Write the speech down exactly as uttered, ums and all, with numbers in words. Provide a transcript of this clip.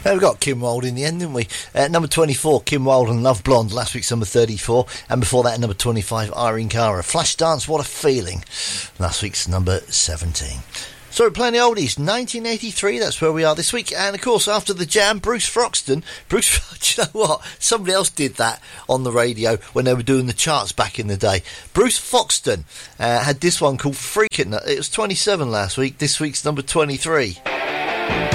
Uh, we got Kim Wilde in the end, didn't we? Uh, number twenty-four, Kim Wilde and Love Blonde, last week's number thirty-four, and before that, number twenty-five, Irene Cara, Flashdance, What a Feeling, last week's number seventeen. So we're playing the oldies, nineteen eighty-three, that's where we are this week. And of course, after the jam, Bruce Froxton. Bruce, do you know what? Somebody else did that on the radio when they were doing the charts back in the day. Bruce Foxton uh, had this one called Freakin'. It was twenty-seven last week, this week's number twenty-three.